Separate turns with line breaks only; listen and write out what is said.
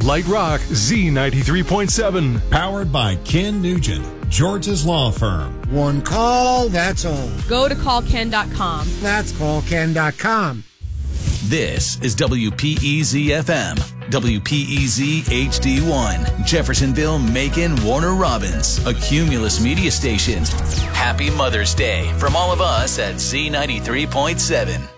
Light Rock Z93.7.
Powered by Ken Nugent, George's Law Firm.
One call, that's all.
Go to callken.com.
That's callken.com.
This is WPEZ-FM, WPEZ HD1, Jeffersonville, Macon, Warner Robins, a Cumulus media station. Happy Mother's Day from all of us at Z93.7.